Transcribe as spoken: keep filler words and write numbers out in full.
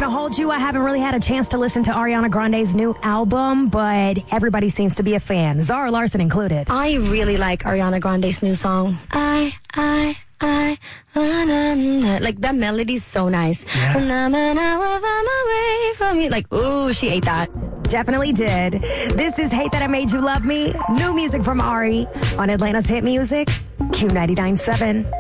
gonna hold you. I haven't really had a chance to listen to Ariana Grande's new album, but everybody seems to be a fan, Zara Larsson included. I really like Ariana Grande's new song. I, I, I, I like that melody's so nice. Yeah. Away from you. Like, ooh, she ate that. Definitely did. This is Hate That I Made You Love Me. New music from Ari on Atlanta's Hit Music, Q ninety-nine point seven.